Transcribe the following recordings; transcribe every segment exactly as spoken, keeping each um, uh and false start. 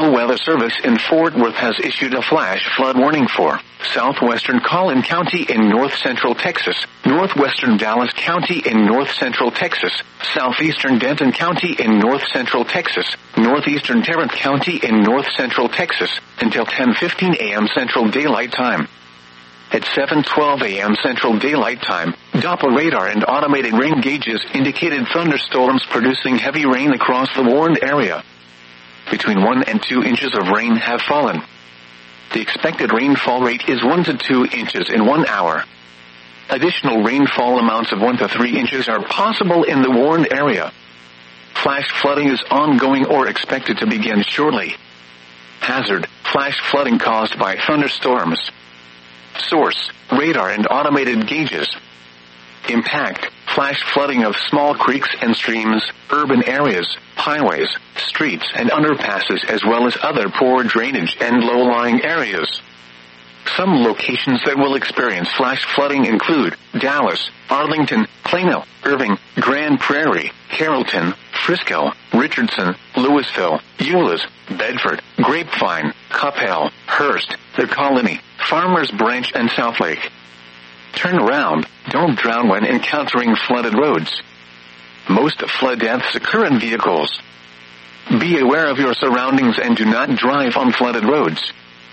National Weather Service in Fort Worth has issued a flash flood warning for southwestern Collin County in north-central Texas, northwestern Dallas County in north-central Texas, southeastern Denton County in north-central Texas, northeastern Tarrant County in north-central Texas, until ten fifteen a.m. Central Daylight Time. At seven twelve a.m. Central Daylight Time, Doppler radar and automated rain gauges indicated thunderstorms producing heavy rain across the warned area. Between one and two inches of rain have fallen. The expected rainfall rate is one to two inches in one hour. Additional rainfall amounts of one to three inches are possible in the warned area. Flash flooding is ongoing or expected to begin shortly. Hazard: flash flooding caused by thunderstorms. Source: radar and automated gauges. Impact: flash flooding of small creeks and streams, urban areas, highways, streets and underpasses, as well as other poor drainage and low-lying areas. Some locations that will experience flash flooding include Dallas, Arlington, Plano, Irving, Grand Prairie, Carrollton, Frisco, Richardson, Louisville, Euless, Bedford, Grapevine, Coppell, Hearst, The Colony, Farmers Branch and Southlake. Turn around, don't drown when encountering flooded roads. Most flood deaths occur in vehicles. Be aware of your surroundings and do not drive on flooded roads.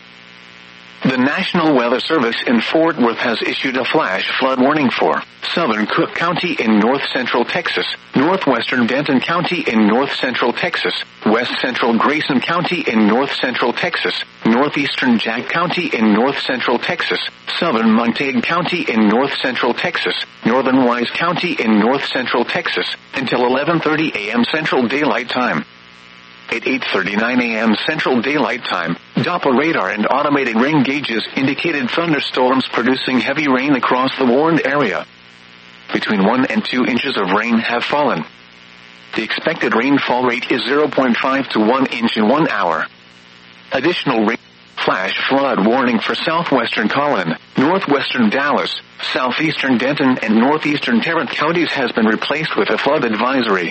The National Weather Service in Fort Worth has issued a flash flood warning for southern Cook County in north-central Texas, northwestern Denton County in north-central Texas, west-central Grayson County in north-central Texas, northeastern Jack County in north-central Texas, southern Montague County in north-central Texas, northern Wise County in north-central Texas, until eleven thirty a.m. Central Daylight Time. At eight thirty-nine a.m. Central Daylight Time, Doppler radar and automated rain gauges indicated thunderstorms producing heavy rain across the warned area. Between one and two inches of rain have fallen. The expected rainfall rate is zero point five to one inch in one hour. Additional rain. Flash flood warning for southwestern Collin, northwestern Dallas, southeastern Denton and northeastern Tarrant counties has been replaced with a flood advisory.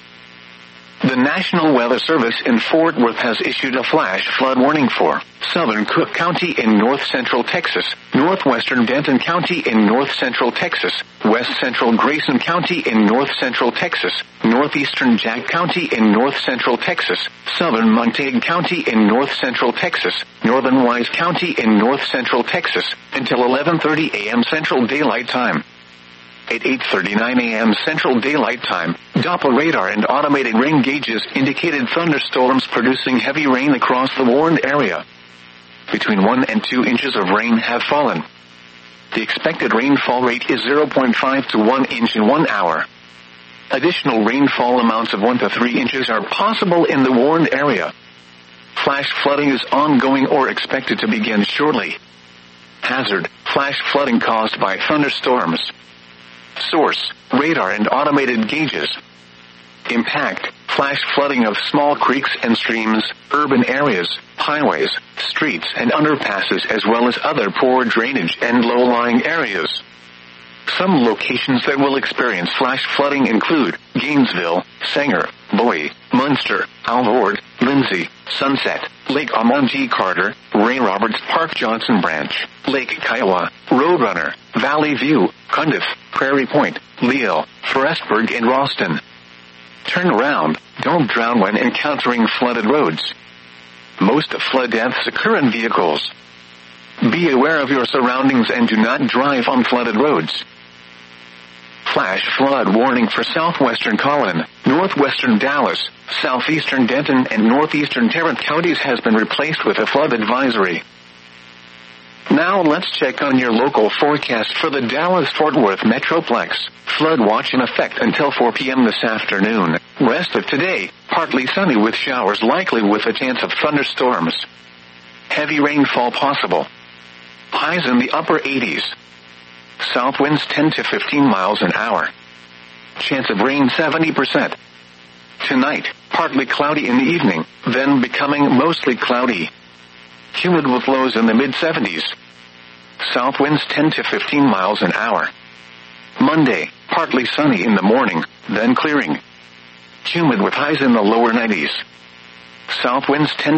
The National Weather Service in Fort Worth has issued a flash flood warning for southern Cook County in north-central Texas, northwestern Denton County in north-central Texas, west-central Grayson County in north-central Texas, northeastern Jack County in north-central Texas, southern Montague County in north-central Texas, northern Wise County in north-central Texas, until eleven thirty a.m. Central Daylight Time. At eight thirty-nine a.m. Central Daylight Time, Doppler radar and automated rain gauges indicated thunderstorms producing heavy rain across the warned area. Between one and two inches of rain have fallen. The expected rainfall rate is zero point five to one inch in one hour. Additional rainfall amounts of one to three inches are possible in the warned area. Flash flooding is ongoing or expected to begin shortly. Hazard: flash flooding caused by thunderstorms. Source: radar and automated gauges. Impact: flash flooding of small creeks and streams, urban areas, highways, streets and underpasses, as well as other poor drainage and low-lying areas. Some locations that will experience flash flooding include Gainesville, Sanger, Bowie, Munster, Alvord, Lindsay, Sunset, Lake Amonte Carter, Ray Roberts Park Johnson Branch, Lake Kiowa, Roadrunner, Valley View, Cundiff, Prairie Point, Leal, Forestburg and Ralston. Turn around, don't drown when encountering flooded roads. Most flood deaths occur in vehicles. Be aware of your surroundings and do not drive on flooded roads. Flash flood warning for southwestern Collin, northwestern Dallas, southeastern Denton and northeastern Tarrant counties has been replaced with a flood advisory. Now let's check on your local forecast for the Dallas-Fort Worth Metroplex. Flood watch in effect until four p.m. this afternoon. Rest of today, partly sunny with showers likely with a chance of thunderstorms. Heavy rainfall possible. Highs in the upper eighties. South winds ten to fifteen miles an hour. Chance of rain seventy percent. Tonight, partly cloudy in the evening, then becoming mostly cloudy. Humid with lows in the mid-seventies. South winds ten to fifteen miles an hour. Monday, partly sunny in the morning, then clearing. Humid with highs in the lower nineties. South winds ten